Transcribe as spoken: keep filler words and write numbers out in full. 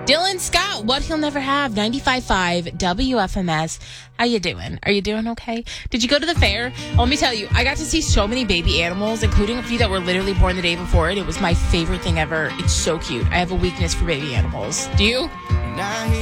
Dylan Scott, What He'll Never Have, ninety-five point five W F M S. How you doing? Are you doing okay? Did you go to the fair? Let me tell you, I got to see so many baby animals, including a few that were literally born the day before it. It was my favorite thing ever. It's so cute. I have a weakness for baby animals. Do you?